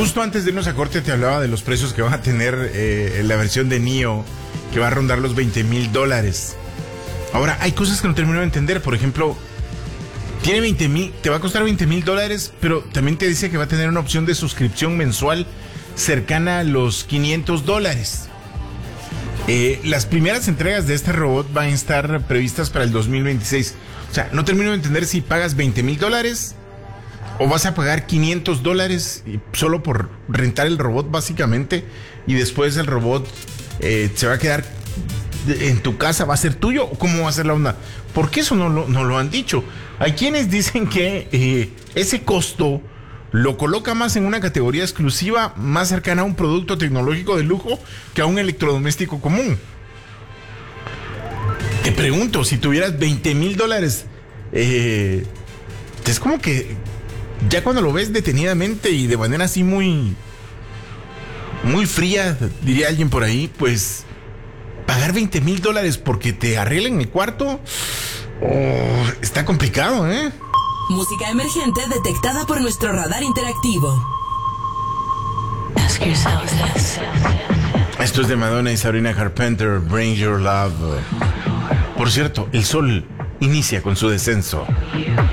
Justo antes de irnos a corte te hablaba de los precios que van a tener la versión de NIO, que va a rondar los $20,000. Ahora, hay cosas que no termino de entender. Por ejemplo, tiene 20,000, te va a costar $20,000, pero también te dice que va a tener una opción de suscripción mensual cercana a los $500. Las primeras entregas de este robot van a estar previstas para el 2026. O sea, no termino de entender si pagas $20,000 o vas a pagar $500 solo por rentar el robot, básicamente, y después el robot se va a quedar en tu casa, va a ser tuyo, o cómo va a ser la onda. Porque eso no lo han dicho. Hay quienes dicen que ese costo lo coloca más en una categoría exclusiva, más cercana a un producto tecnológico de lujo que a un electrodoméstico común. Te pregunto, si tuvieras $20,000, es como que ya cuando lo ves detenidamente y de manera así muy fría, diría alguien por ahí, pues pagar $20,000 porque te arreglen el cuarto, está complicado, ¿eh? Música emergente detectada por nuestro radar interactivo. Esto es de Madonna y Sabrina Carpenter, Bring Your Love. Por cierto, el sol inicia con su descenso.